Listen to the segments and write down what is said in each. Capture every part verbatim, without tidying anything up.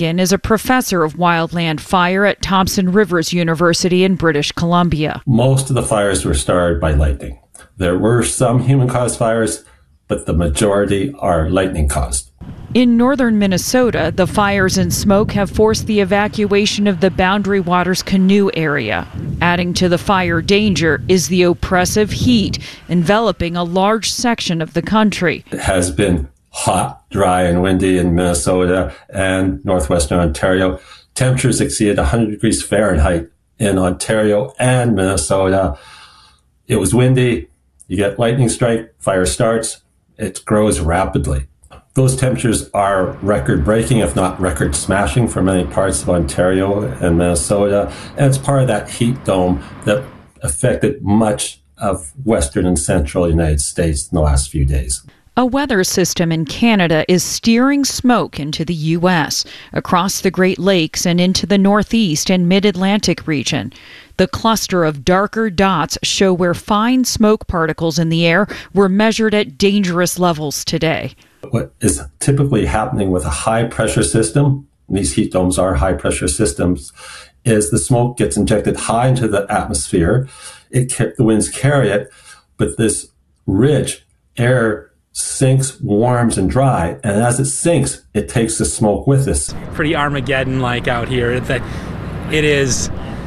Flanagan is a professor of wildland fire at Thompson Rivers University in British Columbia. Most of the fires were started by lightning. There were some human-caused fires, but the majority are lightning-caused. In northern Minnesota, the fires and smoke have forced the evacuation of the Boundary Waters canoe area. Adding to the fire danger is the oppressive heat enveloping a large section of the country. It has been hot, dry, and windy in Minnesota and northwestern Ontario. Temperatures exceeded one hundred degrees Fahrenheit in Ontario and Minnesota. It was windy. You get lightning strike, fire starts, it grows rapidly. Those temperatures are record-breaking, if not record-smashing, for many parts of Ontario and Minnesota. And it's part of that heat dome that affected much of western and central United States in the last few days. A weather system in Canada is steering smoke into the U S, across the Great Lakes and into the Northeast and Mid-Atlantic region. The cluster of darker dots show where fine smoke particles in the air were measured at dangerous levels today. What is typically happening with a high-pressure system, and these heat domes are high-pressure systems, is the smoke gets injected high into the atmosphere. It the winds carry it, but this rich air sinks, warms, and dry, and as it sinks, it takes the smoke with it. Pretty Armageddon-like out here. That it is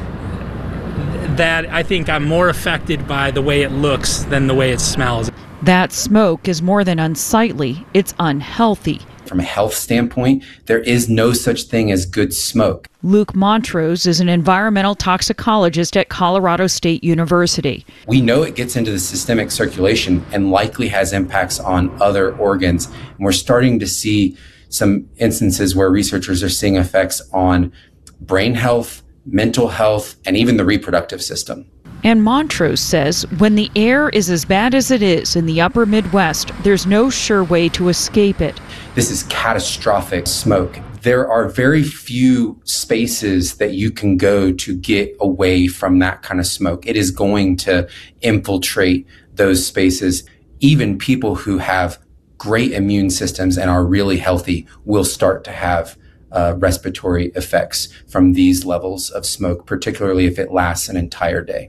that I think I'm more affected by the way it looks than the way it smells. That smoke is more than unsightly, it's unhealthy. From a health standpoint, there is no such thing as good smoke. Luke Montrose is an environmental toxicologist at Colorado State University. We know it gets into the systemic circulation and likely has impacts on other organs. And we're starting to see some instances where researchers are seeing effects on brain health, mental health, and even the reproductive system. And Montrose says when the air is as bad as it is in the upper Midwest, there's no sure way to escape it. This is catastrophic smoke. There are very few spaces that you can go to get away from that kind of smoke. It is going to infiltrate those spaces. Even people who have great immune systems and are really healthy will start to have uh, respiratory effects from these levels of smoke, particularly if it lasts an entire day.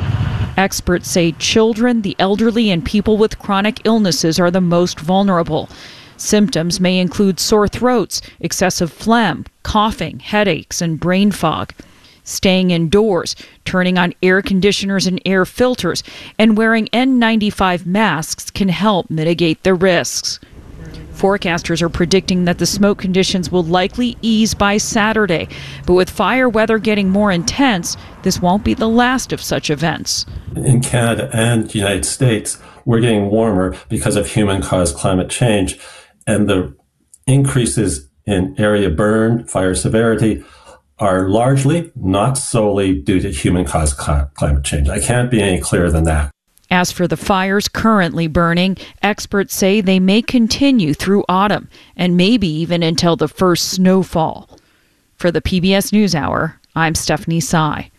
Experts say children, the elderly, and people with chronic illnesses are the most vulnerable. Symptoms may include sore throats, excessive phlegm, coughing, headaches, and brain fog. Staying indoors, turning on air conditioners and air filters, and wearing N ninety-five masks can help mitigate the risks. Forecasters are predicting that the smoke conditions will likely ease by Saturday, but with fire weather getting more intense, this won't be the last of such events. In Canada and the United States, we're getting warmer because of human-caused climate change, and the increases in area burn, fire severity, are largely, not solely, due to human-caused cl- climate change. I can't be any clearer than that. As for the fires currently burning, experts say they may continue through autumn and maybe even until the first snowfall. For the P B S NewsHour, I'm Stephanie Sy.